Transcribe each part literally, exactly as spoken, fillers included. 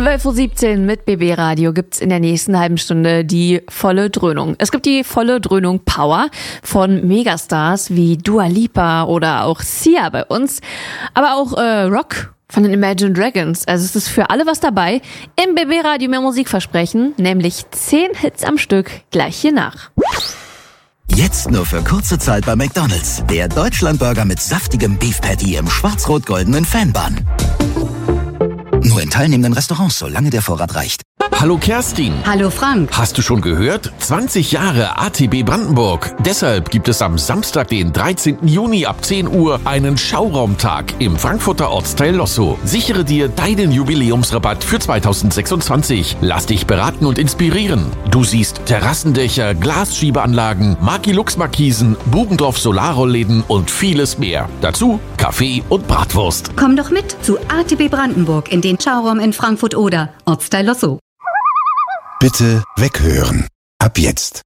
zwölf Uhr siebzehn mit B B Radio gibt's in der nächsten halben Stunde die volle Dröhnung. Es gibt die volle Dröhnung Power von Megastars wie Dua Lipa oder auch Sia bei uns, aber auch äh, Rock von den Imagine Dragons. Also es ist für alle was dabei. Im B B Radio mehr Musik versprechen, nämlich zehn Hits am Stück gleich hier nach. Jetzt nur für kurze Zeit bei McDonald's. Der Deutschlandburger mit saftigem Beef Patty im schwarz-rot-goldenen Fanbun. Nur in teilnehmenden Restaurants, solange der Vorrat reicht. Hallo Kerstin. Hallo Frank. Hast du schon gehört? zwanzig Jahre A T B Brandenburg. Deshalb gibt es am Samstag, den dreizehnten Juni ab zehn Uhr einen Schauraumtag im Frankfurter Ortsteil Lossow. Sichere dir deinen Jubiläumsrabatt für zweitausendsechsundzwanzig. Lass dich beraten und inspirieren. Du siehst Terrassendächer, Glasschiebeanlagen, Markilux-Markisen, Bubendorf Solarrollläden und vieles mehr. Dazu Kaffee und Bratwurst. Komm doch mit zu A T B Brandenburg in den Schauraum in Frankfurt-Oder, Ortsteil Lossow. Bitte weghören. Ab jetzt.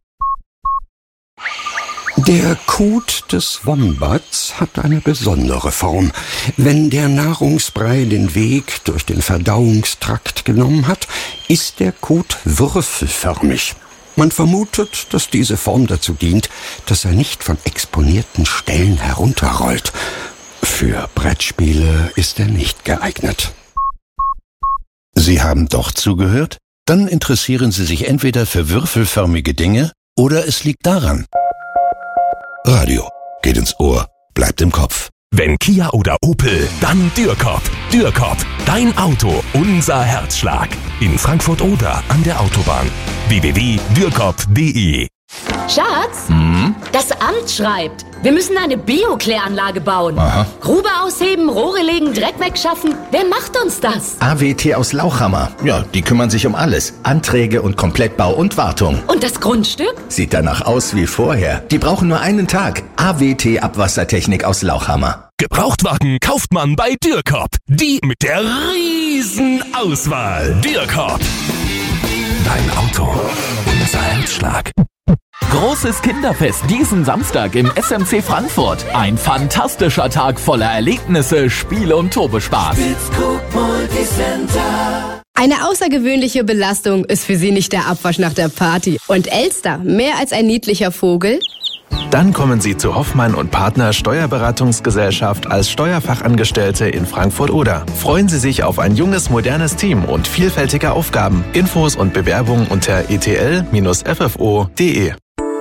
Der Kot des Wombats hat eine besondere Form. Wenn der Nahrungsbrei den Weg durch den Verdauungstrakt genommen hat, ist der Kot würfelförmig. Man vermutet, dass diese Form dazu dient, dass er nicht von exponierten Stellen herunterrollt. Für Brettspiele ist er nicht geeignet. Sie haben doch zugehört? Dann interessieren Sie sich entweder für würfelförmige Dinge oder es liegt daran. Radio geht ins Ohr, bleibt im Kopf. Wenn Kia oder Opel, dann Dürkop. Dürkop, dein Auto, unser Herzschlag. In Frankfurt-Oder an der Autobahn. w w w punkt dürkop punkt d e. Schatz, Hm? das Amt schreibt, wir müssen eine Biokläranlage bauen. Aha. Grube ausheben, Rohre legen, Dreck wegschaffen. Wer macht uns das? A W T aus Lauchhammer. Ja, die kümmern sich um alles. Anträge und Komplettbau und Wartung. Und das Grundstück? Sieht danach aus wie vorher. Die brauchen nur einen Tag. A W T Abwassertechnik aus Lauchhammer. Gebrauchtwagen kauft man bei Dürkop. Die mit der riesen Auswahl. Dürkop. Dein Auto, unser Herzschlag. Großes Kinderfest diesen Samstag im S M C Frankfurt. Ein fantastischer Tag voller Erlebnisse, Spiele und Turbospaß. Eine außergewöhnliche Belastung ist für sie nicht der Abwasch nach der Party. Und Elster, mehr als ein niedlicher Vogel? Dann kommen Sie zu Hoffmann und Partner Steuerberatungsgesellschaft als Steuerfachangestellte in Frankfurt-Oder. Freuen Sie sich auf ein junges, modernes Team und vielfältige Aufgaben. Infos und Bewerbungen unter e t l f f o punkt d e.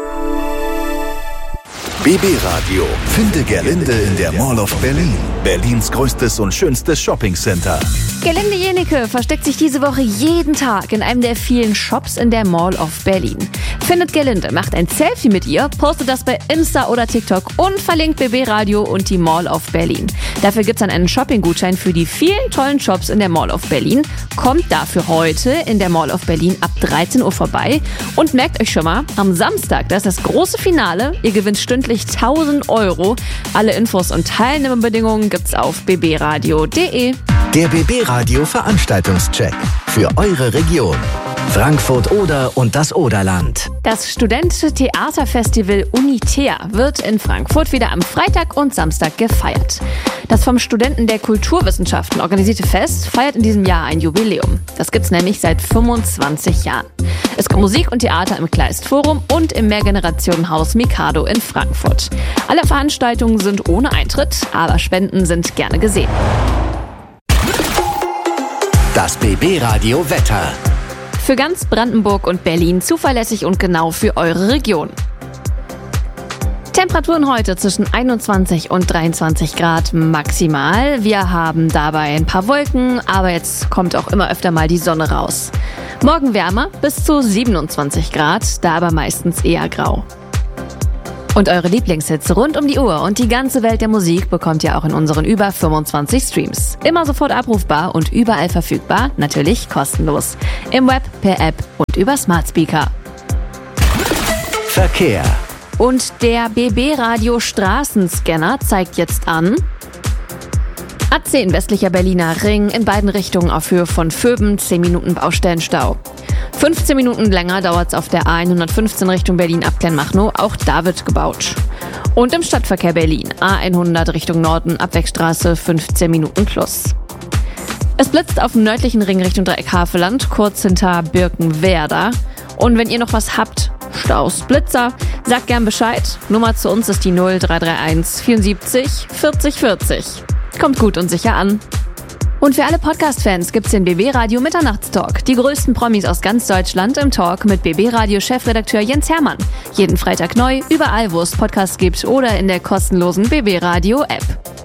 B B Radio. Finde Gerlinde in der Mall of Berlin. Berlins größtes und schönstes Shoppingcenter. Gerlinde Jenecke versteckt sich diese Woche jeden Tag in einem der vielen Shops in der Mall of Berlin. Findet Gerlinde, macht ein Selfie mit ihr, postet das bei Insta oder TikTok und verlinkt B B Radio und die Mall of Berlin. Dafür gibt's dann einen Shopping-Gutschein für die vielen tollen Shops in der Mall of Berlin. Kommt dafür heute in der Mall of Berlin ab dreizehn Uhr vorbei und merkt euch schon mal, am Samstag, das ist das große Finale. Ihr gewinnt stündlich tausend Euro. Alle Infos und Teilnahmebedingungen gibt's auf b b radio punkt d e. Der B B Radio Veranstaltungscheck für eure Region. Frankfurt-Oder und das Oderland. Das studentische Theaterfestival Unitea wird in Frankfurt wieder am Freitag und Samstag gefeiert. Das vom Studenten der Kulturwissenschaften organisierte Fest feiert in diesem Jahr ein Jubiläum. Das gibt's nämlich seit fünfundzwanzig Jahren. Es gibt Musik und Theater im Kleist-Forum und im Mehrgenerationenhaus Mikado in Frankfurt. Alle Veranstaltungen sind ohne Eintritt, aber Spenden sind gerne gesehen. Das B B Radio Wetter. Für ganz Brandenburg und Berlin zuverlässig und genau für eure Region. Temperaturen heute zwischen einundzwanzig und dreiundzwanzig Grad maximal. Wir haben dabei ein paar Wolken, aber jetzt kommt auch immer öfter mal die Sonne raus. Morgen wärmer bis zu siebenundzwanzig Grad, da aber meistens eher grau. Und eure Lieblingshits rund um die Uhr und die ganze Welt der Musik bekommt ihr auch in unseren über fünfundzwanzig Streams. Immer sofort abrufbar und überall verfügbar, natürlich kostenlos. Im Web, per App und über Smart Speaker. Verkehr. Und der B B Radio Straßenscanner zeigt jetzt an A zehn westlicher Berliner Ring in beiden Richtungen auf Höhe von Vöben, zehn Minuten Baustellenstau. fünfzehn Minuten länger dauert es auf der A hundertfünfzehn Richtung Berlin ab Kleinmachnow, auch da wird gebaut. Und im Stadtverkehr Berlin, A hundert Richtung Norden, Abwegstraße, fünfzehn Minuten plus. Es blitzt auf dem nördlichen Ring Richtung Dreieck Havelland, kurz hinter Birkenwerder. Und wenn ihr noch was habt, Staus, Blitzer, sagt gern Bescheid. Nummer zu uns ist die null drei drei eins vierundsiebzig vierzig vierzig. Kommt gut und sicher an. Und für alle Podcast-Fans gibt's den B B Radio Mitternachtstalk. Die größten Promis aus ganz Deutschland im Talk mit B B Radio Chefredakteur Jens Hermann. Jeden Freitag neu, überall wo es Podcasts gibt oder in der kostenlosen B B Radio App.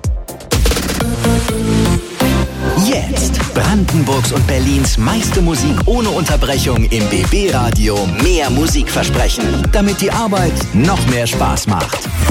Jetzt Brandenburgs und Berlins meiste Musik ohne Unterbrechung im B B Radio. Mehr Musik versprechen, damit die Arbeit noch mehr Spaß macht.